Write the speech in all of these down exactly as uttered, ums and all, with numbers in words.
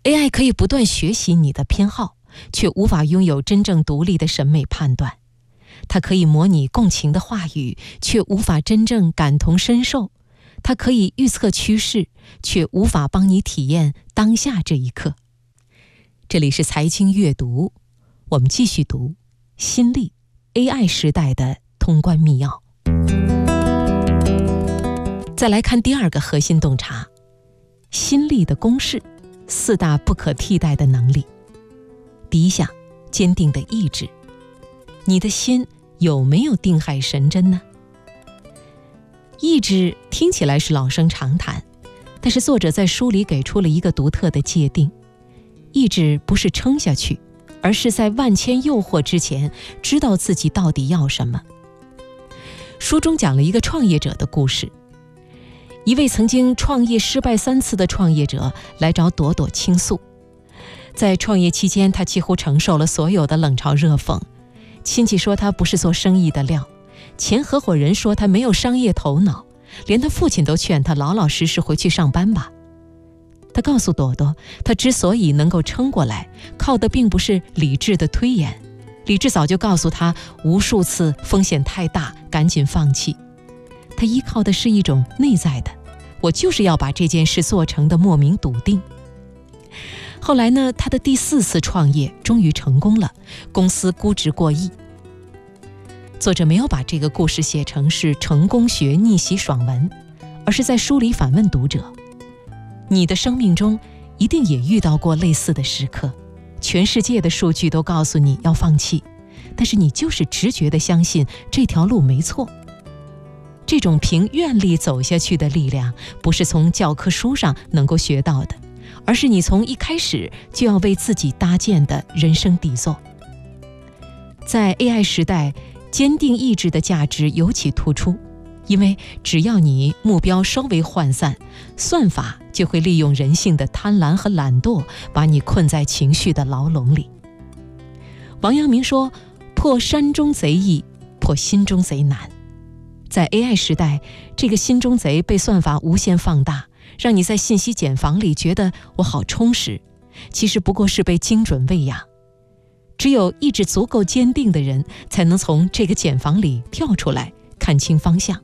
A I 可以不断学习你的偏好，却无法拥有真正独立的审美判断。它可以模拟共情的话语，却无法真正感同身受。它可以预测趋势，却无法帮你体验当下这一刻。这里是财经阅读，我们继续读新力 A I 时代的通关密钥。再来看第二个核心洞察，新力的公式，四大不可替代的能力。第一项，坚定的意志。你的心有没有定海神针呢？意志听起来是老生常谈，但是作者在书里给出了一个独特的界定。意志不是撑下去，而是在万千诱惑之前，知道自己到底要什么。书中讲了一个创业者的故事。一位曾经创业失败三次的创业者来找朵朵倾诉。在创业期间，他几乎承受了所有的冷嘲热讽。亲戚说他不是做生意的料，前合伙人说他没有商业头脑，连他父亲都劝他老老实实回去上班吧。他告诉朵朵，他之所以能够撑过来，靠的并不是理智的推演，理智早就告诉他无数次风险太大，赶紧放弃。他依靠的是一种内在的，我就是要把这件事做成的莫名笃定。后来呢，他的第四次创业终于成功了，公司估值过亿。作者没有把这个故事写成是成功学逆袭爽文，而是在书里反问读者，你的生命中一定也遇到过类似的时刻，全世界的数据都告诉你要放弃，但是你就是直觉地相信这条路没错。这种凭愿力走下去的力量，不是从教科书上能够学到的，而是你从一开始就要为自己搭建的人生底座。在 A I 时代，坚定意志的价值尤其突出，因为只要你目标稍微涣散，算法就会利用人性的贪婪和懒惰，把你困在情绪的牢笼里。王阳明说，破山中贼易，破心中贼难。在 A I 时代，这个心中贼被算法无限放大，让你在信息茧房里觉得我好充实，其实不过是被精准喂养。只有意志足够坚定的人，才能从这个茧房里跳出来，看清方向。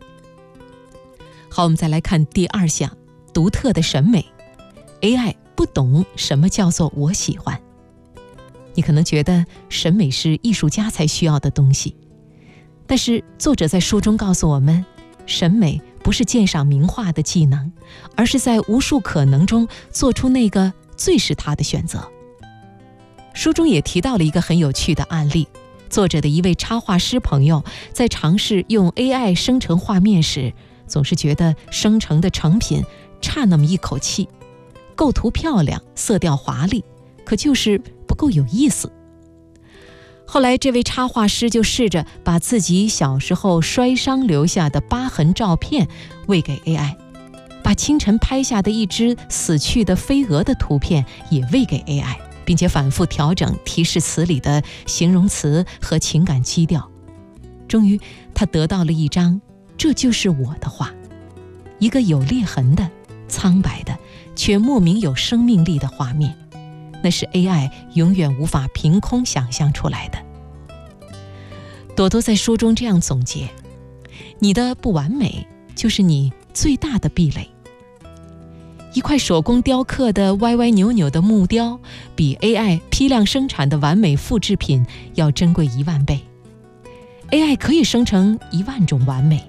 好，我们再来看第二项，独特的审美。 A I 不懂什么叫做我喜欢。你可能觉得审美是艺术家才需要的东西，但是作者在书中告诉我们，审美不是鉴赏名画的技能，而是在无数可能中做出那个最是他的选择。书中也提到了一个很有趣的案例，作者的一位插画师朋友在尝试用 A I 生成画面时，总是觉得生成的成品差那么一口气，构图漂亮，色调华丽，可就是不够有意思。后来这位插画师就试着把自己小时候摔伤留下的疤痕照片喂给 A I， 把清晨拍下的一只死去的飞蛾的图片也喂给 A I， 并且反复调整提示词里的形容词和情感基调。终于他得到了一张这就是我的画，一个有裂痕的、苍白的却莫名有生命力的画面，那是 A I 永远无法凭空想象出来的。朵朵在书中这样总结，你的不完美就是你最大的壁垒。一块手工雕刻的歪歪扭扭的木雕，比 A I 批量生产的完美复制品要珍贵一万倍。A I 可以生成一万种完美，